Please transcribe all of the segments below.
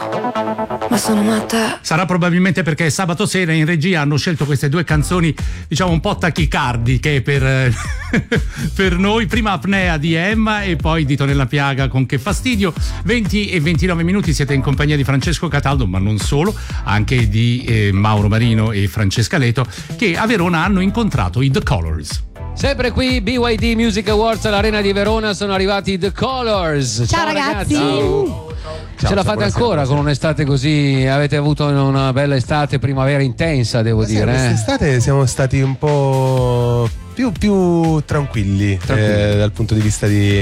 Ma sono matta. Sarà probabilmente perché sabato sera in regia hanno scelto queste due canzoni, diciamo un po' tachicardiche per noi. Prima Apnea di Emma e poi Dito nella piaga con Che fastidio. 20 e 29 minuti, siete in compagnia di Francesco Cataldo, ma non solo, anche di Mauro Marino e Francesca Leto, che a Verona hanno incontrato i The Colors. Sempre qui BYD Music Awards all'Arena di Verona sono arrivati i The Colors. Ciao ragazzi. Ciao. Ce la fate ancora con un'estate così? Avete avuto una bella estate, primavera intensa, devo dire. Quest'estate siamo stati un po' più tranquilli. Dal punto di vista di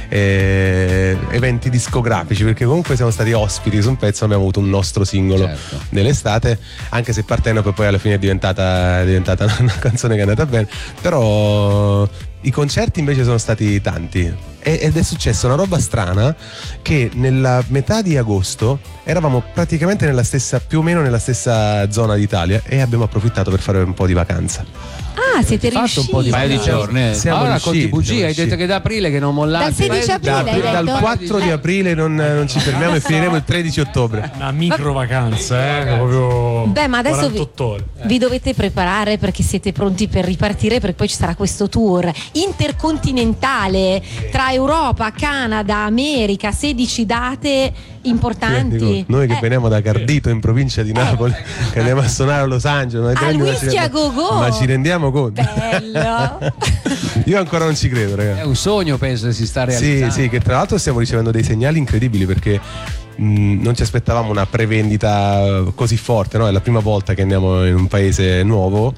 eventi discografici, perché comunque siamo stati ospiti su un pezzo, abbiamo avuto un nostro singolo nell'estate, anche se Partenope poi alla fine è diventata una canzone che è andata bene, però i concerti invece sono stati tanti ed è successa una roba strana, che nella metà di agosto eravamo praticamente più o meno nella stessa zona d'Italia e abbiamo approfittato per fare un po' di vacanza. Ah, siete riusciti? Un po' di paio di giorni. Siamo Ora riusciti, conti bugie, hai detto che da aprile che non mollate. Dal 16 aprile dal 4 di aprile non ci fermiamo e finiremo il 13 ottobre. Una micro vacanza, proprio. Beh, ma adesso 48 ore. vi dovete preparare perché siete pronti per ripartire, perché poi ci sarà questo tour intercontinentale tra Europa, Canada, America, 16 date importanti. Dico, noi che veniamo da Cardito in provincia di Napoli, che andiamo a suonare a Los Angeles al Whisky a Go-Go, ma ci rendiamo conto? Bello. Io ancora non ci credo, ragazzi. È un sogno, penso che si sta realizzando. Sì, che tra l'altro stiamo ricevendo dei segnali incredibili, perché non ci aspettavamo una prevendita così forte, no? È la prima volta che andiamo in un paese nuovo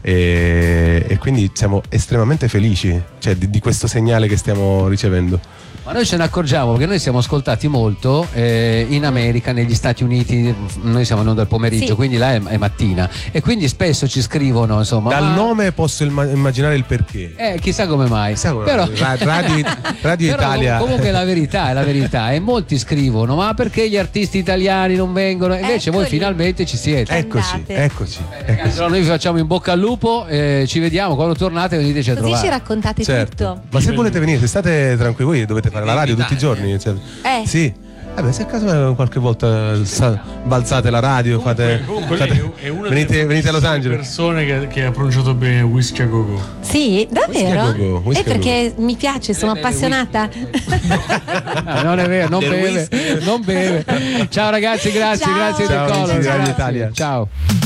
e quindi siamo estremamente felici, cioè, di questo segnale che stiamo ricevendo. Ma noi ce ne accorgiamo perché noi siamo ascoltati molto in America, negli Stati Uniti. Noi siamo in onda al pomeriggio, sì, quindi là è mattina, e quindi spesso ci scrivono, insomma. Dal nome posso immaginare il perché. Chissà come mai. Però Radio Italia. Comunque è la verità. E molti scrivono: ma perché gli artisti italiani non vengono? Invece voi finalmente ci siete. Eccoci. Allora noi vi facciamo in bocca al lupo, ci vediamo quando tornate, veniteci a così trovare. ci raccontate tutto. Ma se volete venire, state tranquilli, voi dovete fare la radio tutti i giorni. Cioè, sì. Se a caso qualche volta balzate la radio, è una venite a Los Angeles. Persone che ha pronunciato bene Whisky a Go-Go. Sì, davvero? Whisky a perché mi piace, sono appassionata. Non è vero, non beve. Ciao ragazzi, grazie. Ciao. Grazie Ciao, di Radio Italia. Ciao.